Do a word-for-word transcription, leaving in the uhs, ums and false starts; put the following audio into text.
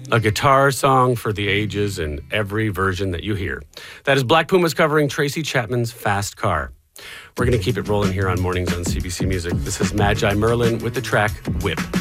A guitar song for the ages in every version that you hear. That is Black Pumas covering Tracy Chapman's Fast Car. We're going to keep it rolling here on Mornings on C B C Music. This is Magi Merlin with the track Whip.